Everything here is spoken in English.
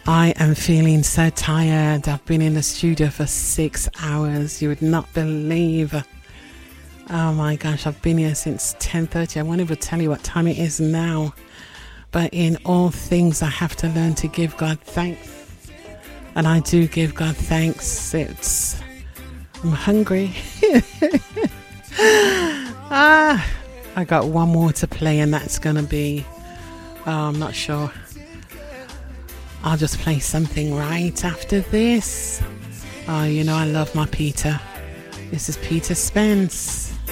I am feeling so tired. I've been in the studio for 6 hours. You would not believe. Oh my gosh, I've been here since 10:30. I won't even tell you what time it is now. But in all things, I have to learn to give God thanks. And I do give God thanks. I'm hungry. I got one more to play, and that's going to be, I'm not sure. I'll just play something right after this. Oh, you know I love my Peter. This is Peter Spence.